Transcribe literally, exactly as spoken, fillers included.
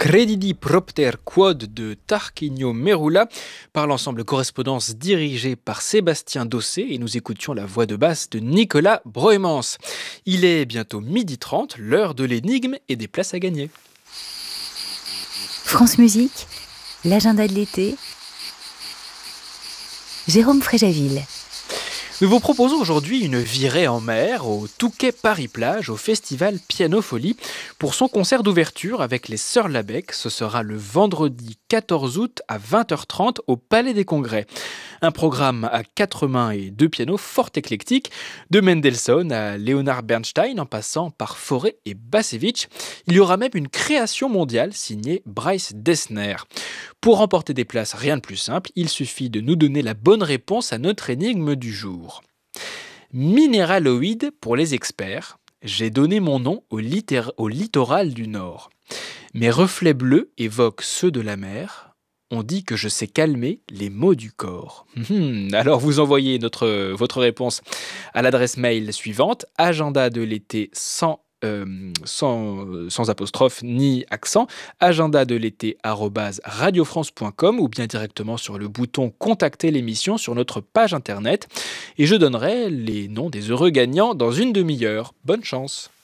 Credidi Propter Quod de Tarquinio Merula par l'ensemble Correspondance dirigé par Sébastien Dossé et nous écoutions la voix de basse de Nicolas Broemans. Il est bientôt midi trente, l'heure de l'énigme et des places à gagner. France Musique, l'agenda de l'été, Jérôme Fréjaville. Nous vous proposons aujourd'hui une virée en mer au Touquet Paris-Plage au festival Pianofolie pour son concert d'ouverture avec les Sœurs Labec. Ce sera le vendredi quatorze août à vingt heures trente au Palais des Congrès. Un programme à quatre mains et deux pianos fort éclectique, de Mendelssohn à Leonard Bernstein en passant par Fauré et Bassevich. Il y aura même une création mondiale signée Bryce Dessner. Pour remporter des places, rien de plus simple, il suffit de nous donner la bonne réponse à notre énigme du jour. Minéraloïde pour les experts, j'ai donné mon nom au, littér- au littoral du Nord. Mes reflets bleus évoquent ceux de la mer. On dit que je sais calmer les maux du corps. Hum, alors vous envoyez notre, votre réponse à l'adresse mail suivante, agenda de l'été sans Euh, sans, sans apostrophe ni accent, agenda de l'été arobase radiofrance point com ou bien directement sur le bouton contacter l'émission sur notre page internet et je donnerai les noms des heureux gagnants dans une demi-heure. Bonne chance.